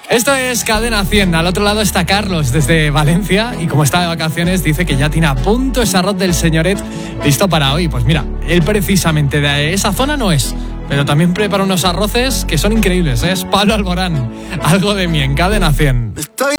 Esto es Cadena 100. Al otro lado está Carlos desde Valencia y como está de vacaciones dice que ya tiene a punto ese arroz del señoret listo para hoy. Pues mira, él precisamente de esa zona no es, pero también prepara unos arroces que son increíbles. Es Pablo Alborán. Algo de mí en Cadena 100. Estoy